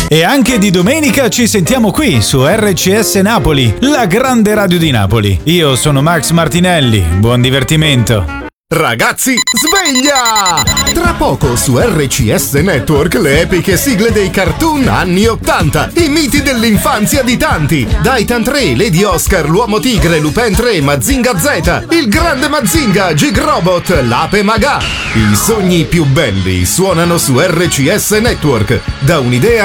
E anche di domenica ci sentiamo qui su RCS Napoli, la grande radio di Napoli. Io sono Max Martinelli, buon divertimento. Ragazzi, sveglia! Tra poco su RCS Network le epiche sigle dei cartoon anni 80, i miti dell'infanzia di tanti. Daitan 3, Lady Oscar, l'Uomo Tigre, Lupin 3, Mazinga Z, il grande Mazinga, Gig Robot, l'Ape Maga. I sogni più belli suonano su RCS Network. Da un'idea